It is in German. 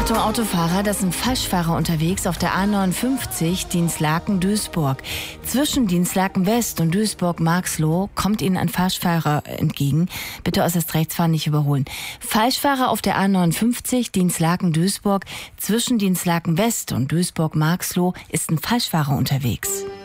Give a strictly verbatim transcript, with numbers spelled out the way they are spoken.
Achtung Autofahrer, das sind Falschfahrer unterwegs auf der A neunundfünfzig Dinslaken-Duisburg. Zwischen Dinslaken West und Duisburg-Marxloh kommt Ihnen ein Falschfahrer entgegen. Bitte äußerst rechts fahren, nicht überholen. Falschfahrer auf der A neunundfünfzig Dinslaken-Duisburg. Zwischen Dinslaken West und Duisburg-Marxloh ist ein Falschfahrer unterwegs.